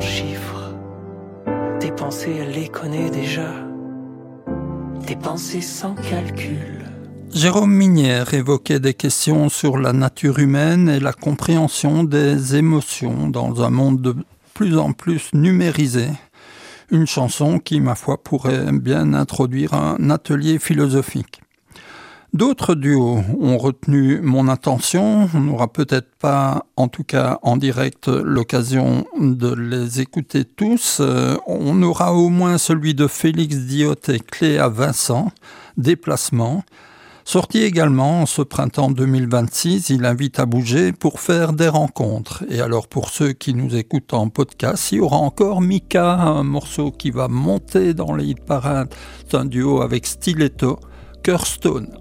chiffres. Tes pensées, elle les connaît déjà. Tes pensées sans calcul. Jérôme Minière évoquait des questions sur la nature humaine et la compréhension des émotions dans un monde de plus en plus numérisé. Une chanson qui, ma foi, pourrait bien introduire un atelier philosophique. D'autres duos ont retenu mon attention. On n'aura peut-être pas, en tout cas en direct, l'occasion de les écouter tous. On aura au moins celui de Félix Diot et Cléa Vincent, Déplacement. Sorti également en ce printemps 2026, il invite à bouger pour faire des rencontres. Et alors pour ceux qui nous écoutent en podcast, il y aura encore Mika, un morceau qui va monter dans les hit parades. C'est un duo avec Stiletto, Cœur Stone.